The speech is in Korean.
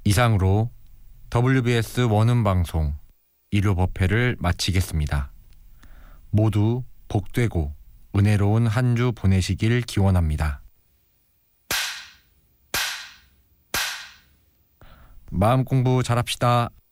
이상으로 WBS 원음방송 일요법회를 마치겠습니다. 모두 복되고 은혜로운 한 주 보내시길 기원합니다. 마음 공부 잘합시다.